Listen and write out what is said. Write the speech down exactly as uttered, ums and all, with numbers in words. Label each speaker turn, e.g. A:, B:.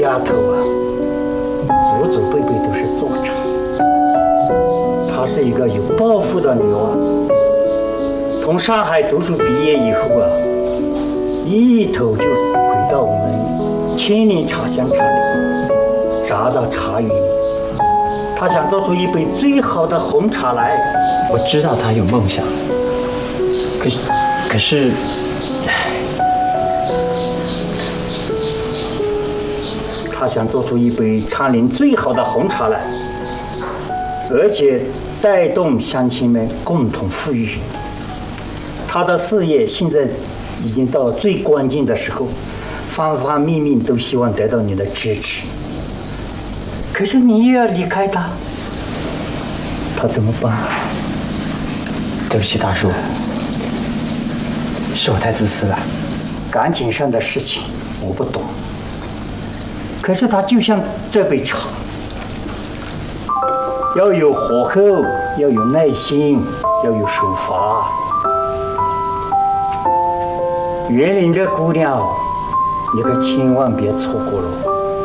A: 丫头啊，祖祖辈辈都是做茶，她是一个有抱负的女娃。从上海读书毕业以后啊，一头就回到我们千年茶香茶里，扎到茶园里。她想做出一杯最好的红茶来。
B: 我知道她有梦想，可是，可是。
A: 他想做出一杯茶林最好的红茶来，而且带动乡亲们共同富裕。他的事业现在已经到了最关键的时候，方方面面都希望得到你的支持。可是你又要离开他，他怎么办？
B: 对不起，大叔，是我太自私了。
A: 感情上的事情我不懂。 可是它就像这杯茶，要有火候，要有耐心，要有手法。园林这姑娘，你可千万别错过了。